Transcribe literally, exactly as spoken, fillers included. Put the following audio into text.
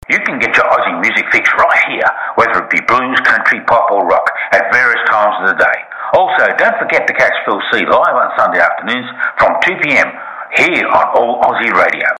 You can get your Aussie music fix right here, whether it be blues, country, pop or rock, at various times of the day. Also, don't forget to catch Phil C live on Sunday afternoons from two p m here on All Aussie Radio.